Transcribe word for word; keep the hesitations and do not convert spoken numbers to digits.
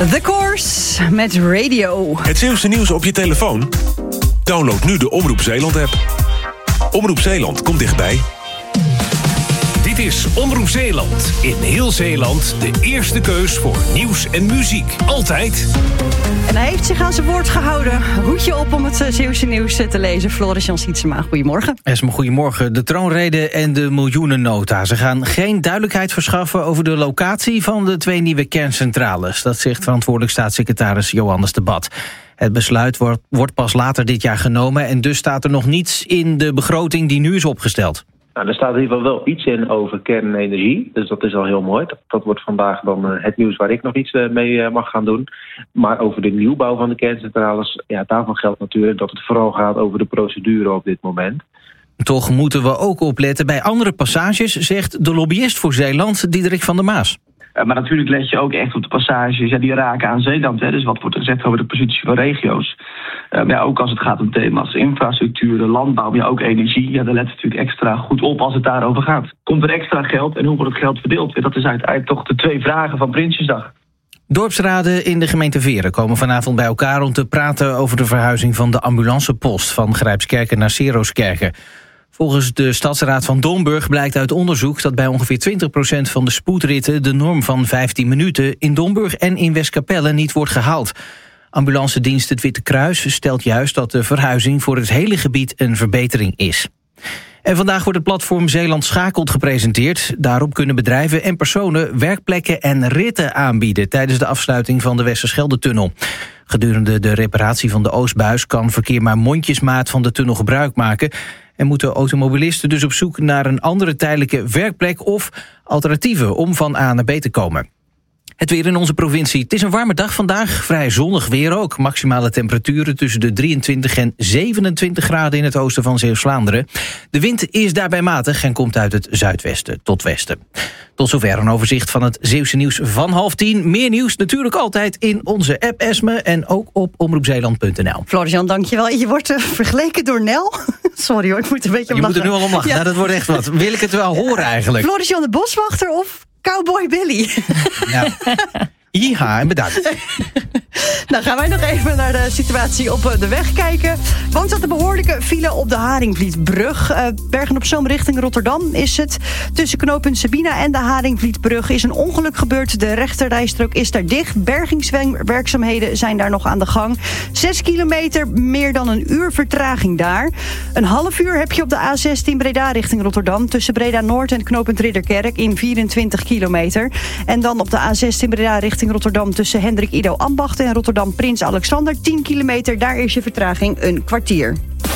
The Course met Radio. Het Zeeuwse nieuws op je telefoon? Download nu de Omroep Zeeland-app. Omroep Zeeland komt dichtbij. Dit is Omroep Zeeland. In heel Zeeland de eerste keus voor nieuws en muziek. Altijd. En hij heeft zich aan zijn woord gehouden. Hoedje op om het Zeeuwse nieuws te lezen. Floris-Jan Sietsema, goedemorgen. Esme, goedemorgen. De troonrede en de miljoenennota. Ze gaan geen duidelijkheid verschaffen over de locatie van de twee nieuwe kerncentrales. Dat zegt verantwoordelijk staatssecretaris Johannes de Bat. Het besluit wordt, wordt pas later dit jaar genomen en dus staat er nog niets in de begroting die nu is opgesteld. Nou, er staat in ieder geval wel iets in over kernenergie. Dus dat is al heel mooi. Dat, dat wordt vandaag dan uh, het nieuws waar ik nog iets uh, mee uh, mag gaan doen. Maar over de nieuwbouw van de kerncentrales, ja, daarvan geldt natuurlijk dat het vooral gaat over de procedure op dit moment. Toch moeten we ook opletten bij andere passages, zegt de lobbyist voor Zeeland, Diederik van der Maas. Uh, maar natuurlijk let je ook echt op de passages ja, die raken aan Zeeland. Hè. Dus wat wordt er gezegd over de positie van regio's. Uh, maar ja, ook als het gaat om thema's infrastructuur, landbouw, maar ook energie. Ja, daar let je natuurlijk extra goed op als het daarover gaat. Komt er extra geld en hoe wordt het geld verdeeld? Dat is uiteindelijk toch de twee vragen van Prinsjesdag. Dorpsraden in de gemeente Veren komen vanavond bij elkaar om te praten over de verhuizing van de ambulancepost van Grijpskerken naar Seroskerken. Volgens de Stadsraad van Domburg blijkt uit onderzoek dat bij ongeveer twintig procent van de spoedritten de norm van vijftien minuten in Domburg en in Westkapelle niet wordt gehaald. Ambulancedienst Het Witte Kruis stelt juist dat de verhuizing voor het hele gebied een verbetering is. En vandaag wordt het platform Zeeland Schakelt gepresenteerd. Daarop kunnen bedrijven en personen werkplekken en ritten aanbieden tijdens de afsluiting van de Westerschelde-tunnel. Gedurende de reparatie van de Oostbuis kan verkeer maar mondjesmaat van de tunnel gebruik maken en moeten automobilisten dus op zoek naar een andere tijdelijke werkplek of alternatieven om van A naar B te komen. Het weer in onze provincie. Het is een warme dag vandaag, vrij zonnig weer ook. Maximale temperaturen tussen de drieëntwintig en zevenentwintig graden in het oosten van Zeeuws-Vlaanderen. De wind is daarbij matig en komt uit het zuidwesten tot westen. Tot zover een overzicht van het Zeeuwse nieuws van half tien. Meer nieuws natuurlijk altijd in onze app Esme en ook op omroepzeeland punt n l. Floris-Jan, dankjewel. Je wordt uh, vergeleken door Nel. Sorry hoor, ik moet een beetje om Je lachen. moet er nu al om lachen. Ja. Nou, dat wordt echt wat. Wil ik het wel horen eigenlijk? Floris-Jan de Boswachter of Cowboy Billy? Ja. Jiha, en bedankt. Nou gaan wij nog even naar de situatie op de weg kijken. Want dat de behoorlijke file op de Haringvlietbrug. Uh, Bergen-op-Zoom richting Rotterdam is het. Tussen knooppunt Sabina en de Haringvlietbrug is een ongeluk gebeurd. De rechterrijstrook is daar dicht. Bergingswerkzaamheden zijn daar nog aan de gang. Zes kilometer, meer dan een uur vertraging daar. Een half uur heb je op de A zestien Breda richting Rotterdam. Tussen Breda Noord en knooppunt Ridderkerk in vierentwintig kilometer. En dan op de A zestien Breda richting Rotterdam tussen Hendrik Ido Ambacht en Rotterdam Prins Alexander. tien kilometer, daar is je vertraging een kwartier.